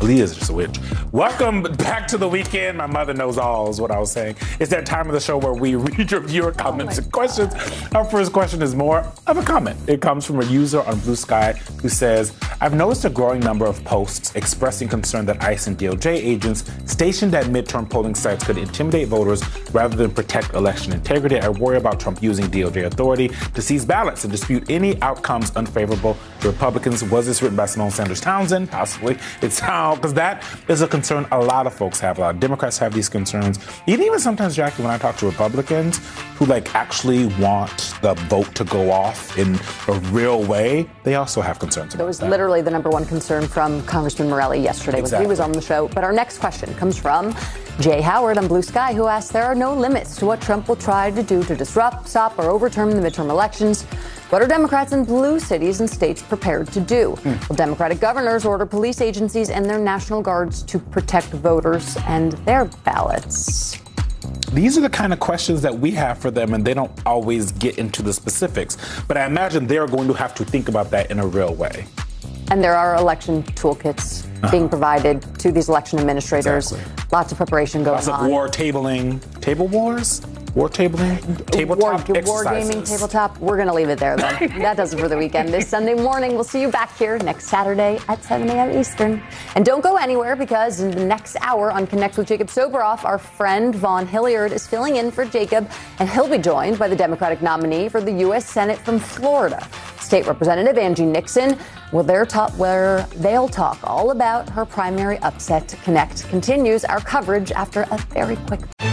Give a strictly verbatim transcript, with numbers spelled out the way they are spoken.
Leah is just a witch. Welcome back to the weekend. My mother knows all is what I was saying. It's that time of the show where we read your viewer comments oh and questions. God. Our first question is more of a comment. It comes from a user on Blue Sky who says, I've noticed a growing number of posts expressing concern that ICE and D O J agents stationed at midterm polling sites could intimidate voters rather than protect election integrity. I worry about Trump using D O J authority to seize ballots and dispute any outcomes unfavorable to Republicans. Was this written by Simone Sanders Townsend? Possibly. It's how, because that is a concern a lot of folks have. A lot of Democrats have these concerns. Even, even sometimes, Jackie, when I talk to Republicans who like actually want the vote to go off in a real way, they also have concerns about that. That was literally the number one concern from Congressman Morelli yesterday exactly. when he was on the show. But our next question comes from Jay Howard on Blue Sky, who asked, there are no limits to what Trump will try to do to disrupt, stop, or overturn the midterm elections. What are Democrats in blue cities and states prepared to do? Mm. Will Democratic governors order police agencies and their National Guards to protect voters and their ballots? These are the kind of questions that we have for them, and they don't always get into the specifics. But I imagine they're going to have to think about that in a real way. And there are election toolkits uh-huh. being provided to these election administrators. Exactly. Lots of preparation going Lots on. Lots of war tabling. Table wars? War tabling? Tabletop war, exercises. War gaming, tabletop. We're going to leave it there, though. That does it for the weekend. This Sunday morning, we'll see you back here next Saturday at seven a.m. Eastern. And don't go anywhere, because in the next hour on Connect with Jacob Soboroff, our friend Vaughn Hilliard is filling in for Jacob, and he'll be joined by the Democratic nominee for the U S Senate from Florida, State Representative Angie Nixon, where they'll talk, where they'll talk all about her primary upset. Connect continues our coverage after a very quick